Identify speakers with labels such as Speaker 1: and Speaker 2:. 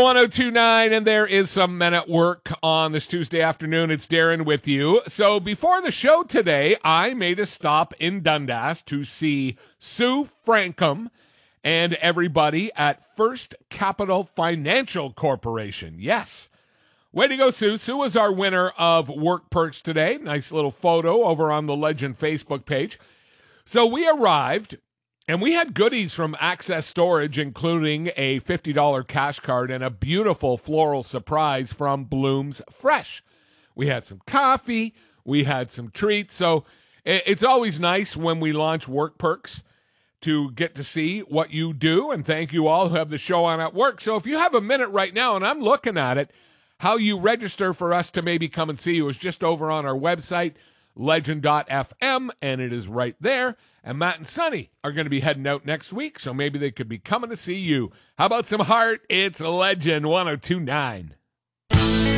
Speaker 1: 1029, and there is some Men at Work on this Tuesday afternoon. It's Darren with you. So before the show today, I made a stop in Dundas to see Sue Frankham and everybody at First Capital Financial Corporation. Yes. Way to go, Sue. Sue was our winner of Work Perks today. Nice little photo over on the Legend Facebook page. So we arrived, and we had goodies from Access Storage, including a $50 cash card and a beautiful floral surprise from Blooms Fresh. We had some coffee. We had some treats. So it's always nice when we launch Work Perks to get to see what you do. And thank you all who have the show on at work. So if you have a minute right now, and I'm looking at it, how you register for us to maybe come and see you is just over on our website, legend.fm, and it is right there. And Matt and Sonny are going to be heading out next week, so maybe they could be coming to see you. How about some heart? It's Legend 1029.